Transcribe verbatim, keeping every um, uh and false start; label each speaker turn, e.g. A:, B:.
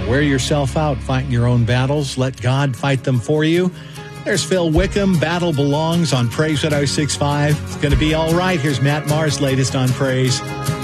A: wear yourself out fighting your own battles. Let God fight them for you. There's Phil Wickham. Battle Belongs on Praise one oh six point five. It's going to be all right. Here's Matt Maher's latest on Praise.